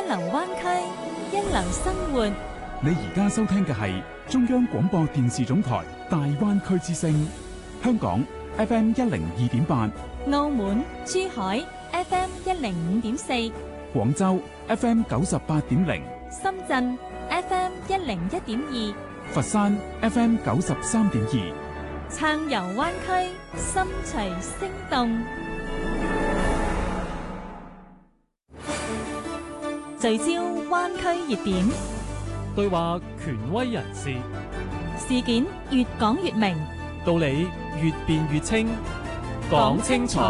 流灣區，一流生活。 你而家收聽嘅係中央廣播電視總台大灣區之聲，香港 FM 102.8， 澳門、珠海 FM 105.4， 廣州 FM 98.0， 深圳 FM 101.2， 佛山 FM 93.2， 暢遊灣區，心隨聲動。聚焦灣區熱點， 對話權威人士， 事件越講越明， 道理越辯越清，講清楚。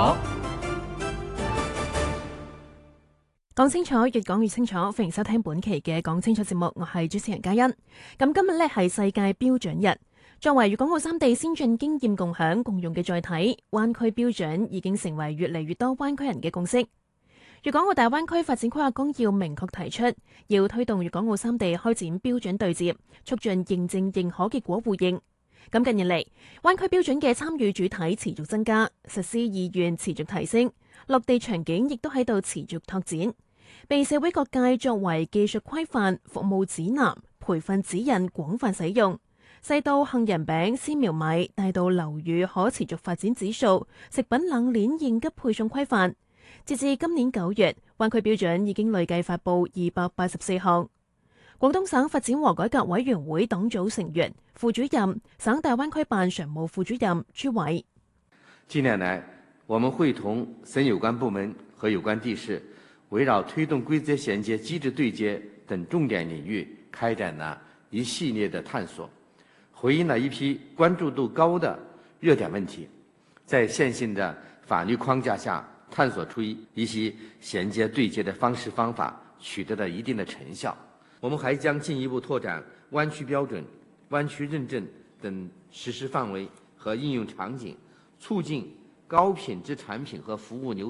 講清楚，越講越清楚。歡迎收聽本期嘅講清楚節目，我係主持人嘉欣。咁今日呢係世界標準日，作為粵港澳三地先進經驗共享共用嘅載體，灣區標準已經成為越嚟越多灣區人嘅共識。粵港澳大灣區發展規劃綱要明確提出，要推動粵港澳三地開展標準對接，促進認證認可結果互認。咁近年嚟，灣區標準嘅參與主體持續增加，實施意願持續提升，落地場景亦都喺度持續拓展，被社會各界作為技術規範、服務指南、培訓指引廣泛使用。細到杏仁餅、絲苗米，大到樓宇可持續發展指數、食品冷鏈應急配送規範。截至今年9月，灣區標準已經累計發布284項。廣東省發展和改革委員會黨組成員、副主任、省大灣區辦常務副主任朱偉。 近年來，我們會同省有關部門和有關地市，圍繞推動規則銜接、機制對接等重點領域，開展了一系列的探索，回應了一批關注度高的熱點問題，在現行的法律框架下，探索出一些銜接對接的方式方法，取得了一定的成效。我們還將進一步拓展灣區標準、灣區認證等實施範圍和應用場景，促進高品質產品和服務流